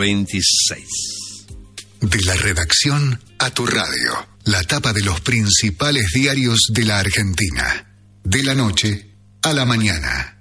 26. De la redacción a tu radio, la tapa de los principales diarios de la Argentina. De la noche a la mañana.